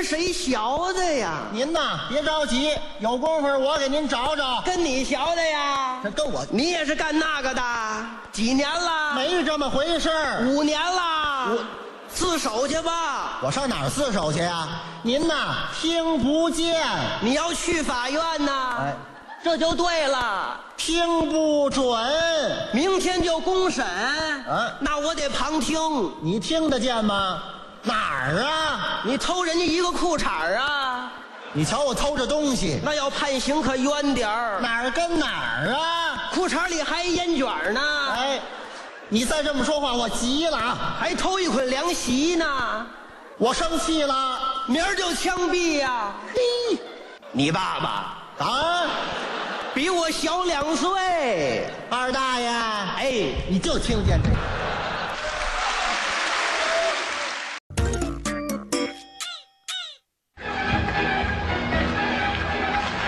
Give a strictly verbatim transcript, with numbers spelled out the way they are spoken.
跟谁学的呀？ 您呐，别着急，有功夫我给您找找。 跟你学的呀？ 这跟我， 你也是干那个的？几年了？ 没这么回事儿。 五年了。 我自首去吧。 我上哪儿自首去呀？您呐，听不见。 你要去法院呐？ 哎， 这就对了。 听不准。 明天就公审。 啊， 那我得旁听。 你听得见吗？哪儿啊？ 你偷人家一个裤衩啊？ 你瞧我偷着东西， 那要判刑可冤点儿。 哪儿跟哪儿啊？ 裤衩里还烟卷呢。 哎，你再这么说话，我急了啊！ 还偷一捆凉席呢。 我生气了， 明儿就枪毙呀！嘿，你爸爸啊， 比我小两岁。 二大爷， 哎， 你就听见这个。